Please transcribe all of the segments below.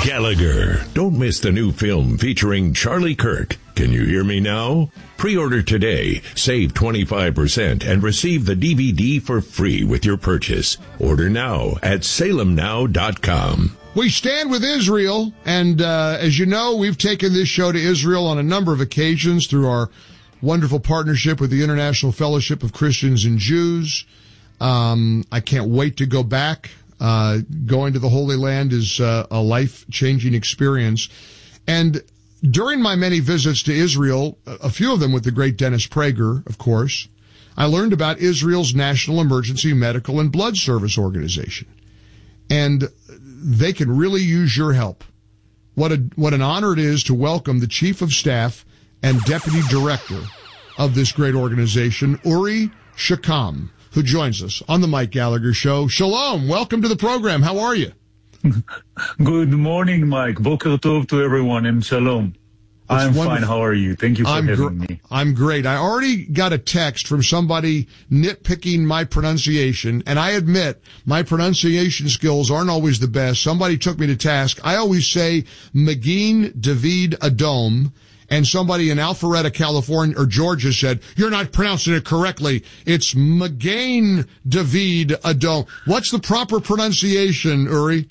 Gallagher. Don't miss the new film featuring Charlie Kirk. Can you hear me now? Pre-order today, save 25%, and receive the DVD for free with your purchase. Order now at salemnow.com. We stand with Israel, and as you know, we've taken this show to Israel on a number of occasions through our wonderful partnership with the International Fellowship of Christians and Jews. I can't wait to go back. Going to the Holy Land is a life-changing experience. And during my many visits to Israel, a few of them with the great Dennis Prager, of course, I learned about Israel's National Emergency Medical and Blood Service Organization. And they can really use your help. What an honor it is to welcome the Chief of Staff and Deputy Director of this great organization, Uri Shakam, who joins us on the Mike Gallagher Show. Shalom. Welcome to the program. How are you? Good morning, Mike. Boker Tov to everyone, and shalom. I'm fine. How are you? Thank you for having me. I'm great. I already got a text from somebody nitpicking my pronunciation, and I admit my pronunciation skills aren't always the best. Somebody took me to task. I always say Magin David Adom, and somebody in Alpharetta, California, or Georgia said, you're not pronouncing it correctly. It's Magain David Adom. What's the proper pronunciation, Uri?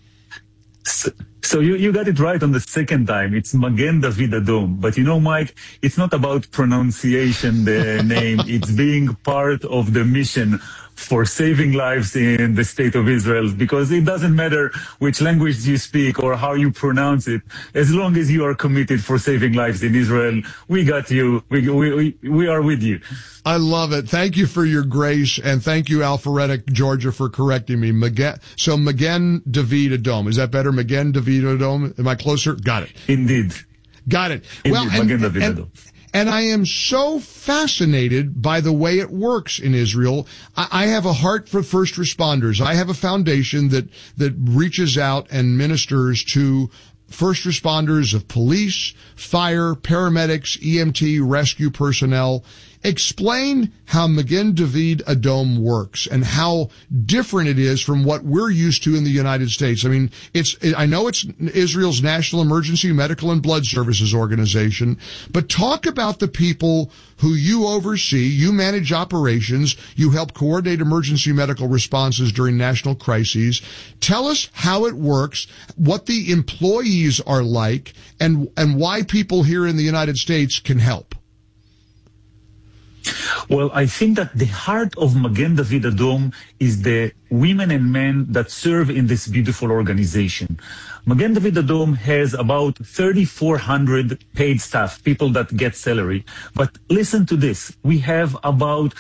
So you got it right on the second time. It's Magen David Adom. But you know, Mike, it's not about pronunciation, the name. It's being part of the mission for saving lives in the state of Israel, because it doesn't matter which language you speak or how you pronounce it. As long as you are committed for saving lives in Israel, we got you. We are with you. I love it. Thank you for your grace, and thank you, Alpharetta, Georgia, for correcting me. Magen David Adom. Is that better? Magen David Adom? Am I closer? Got it. Indeed. Got it. Indeed. Magen David Adom. And I am so fascinated by the way it works in Israel. I have a heart for first responders. I have a foundation that reaches out and ministers to first responders of police, fire, paramedics, EMT, rescue personnel. Explain how Magen David Adom works and how different it is from what we're used to in the United States. I mean, I know it's Israel's National Emergency Medical and Blood Services Organization, but talk about the people who you oversee. You manage operations. You help coordinate emergency medical responses during national crises. Tell us how it works, what the employees are like, and why people here in the United States can help. Well, I think that the heart of Magen David Adom is the women and men that serve in this beautiful organization. Magen David Adom has about 3,400 paid staff, people that get salary. But listen to this. We have about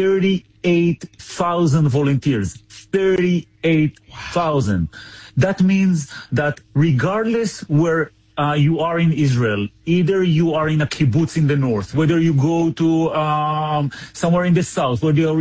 38,000 volunteers. 38,000. That means that regardless where you are in Israel, either you are in a kibbutz in the north, whether you go to somewhere in the south, whether you are